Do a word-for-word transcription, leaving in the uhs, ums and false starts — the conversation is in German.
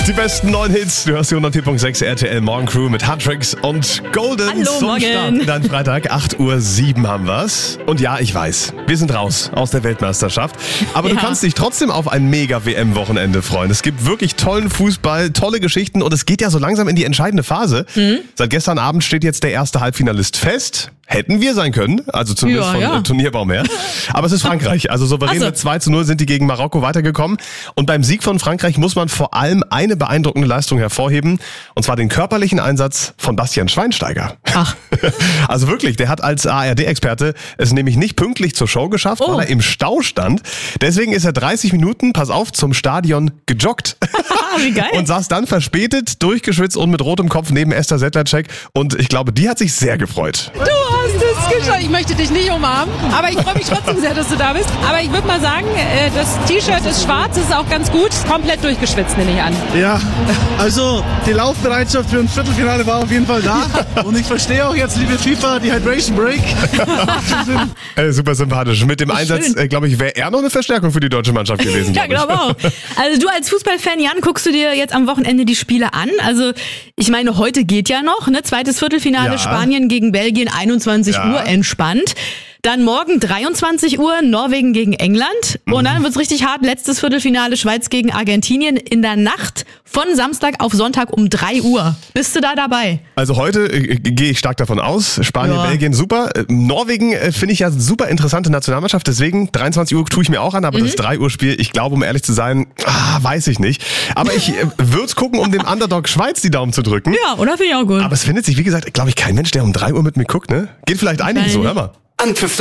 Die besten neuen Hits. Du hörst die hundertvier Komma sechs R T L Morgencrew mit Hardtracks und Golden Hallo, zum morgen. Start in deinen Freitag. acht Uhr sieben haben wir's. Und ja, ich weiß, wir sind raus aus der Weltmeisterschaft. Aber Ja. du kannst dich trotzdem auf ein Mega-W M-Wochenende freuen. Es gibt wirklich tollen Fußball, tolle Geschichten und es geht ja so langsam in die entscheidende Phase. Mhm. Seit gestern Abend steht jetzt der erste Halbfinalist fest. Hätten wir sein können, also zumindest Ja, von ja. äh, Turnierbaum her. Aber es ist Frankreich. Also souverän Ach so. mit zwei zu null sind die gegen Marokko weitergekommen. Und beim Sieg von Frankreich muss man vor allem eine beeindruckende Leistung hervorheben. Und zwar den körperlichen Einsatz von Bastian Schweinsteiger. Ach. Also wirklich, der hat als A R D-Experte es nämlich nicht pünktlich zur Show geschafft, Oh. weil er im Stau stand. Deswegen ist er dreißig Minuten, pass auf, zum Stadion gejoggt. Wie geil. Und saß dann verspätet, durchgeschwitzt und mit rotem Kopf neben Esther Sedlacek. Und ich glaube, die hat sich sehr gefreut. Du hast es geschafft. Ich möchte dich nicht umarmen, aber ich freue mich trotzdem sehr, dass du da bist. Aber ich würde mal sagen, äh, das T-Shirt ist schwarz, ist auch ganz gut. Komplett durchgeschwitzt, nehme ich an. Ja, also die Laufbereitschaft für ein Viertelfinale war auf jeden Fall da. Und ich verstehe auch jetzt, liebe FIFA, die Hydration Break. Äh, super sympathisch. Mit dem Schön. Einsatz, äh, glaube ich, wäre er noch eine Verstärkung für die deutsche Mannschaft gewesen. Ja, glaub ich. glaube auch. Also du als Fußballfan, Jan, guckst du dir jetzt am Wochenende die Spiele an? Also ich meine, heute geht ja noch, ne? Zweites Viertelfinale, Ja. Spanien gegen Belgien, einundzwanzig Ja. Uhr, entspannt. Dann morgen dreiundzwanzig Uhr, Norwegen gegen England. Und dann wird's richtig hart, letztes Viertelfinale, Schweiz gegen Argentinien in der Nacht von Samstag auf Sonntag um drei Uhr. Bist du da dabei? Also heute äh, gehe ich stark davon aus. Spanien, Ja. Belgien, super. Äh, Norwegen äh, finde ich ja super interessante Nationalmannschaft. Deswegen dreiundzwanzig Uhr tue ich mir auch an. Aber Mhm. das drei Uhr Spiel, ich glaube, um ehrlich zu sein, ah, weiß ich nicht. Aber ich äh, würde gucken, um dem Underdog Schweiz die Daumen zu drücken. Ja, oder? Finde ich auch gut. Aber es findet sich, wie gesagt, glaube ich, kein Mensch, der um drei Uhr mit mir guckt. Ne? Geht vielleicht einigen so, hör mal. Anpfiff